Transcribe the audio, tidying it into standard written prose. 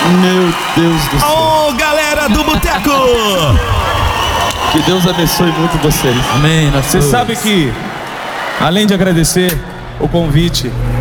Meu Deus do céu. Ô, galera do Boteco! Que Deus abençoe muito vocês. Amém. Você sabe que, além de agradecer o convite,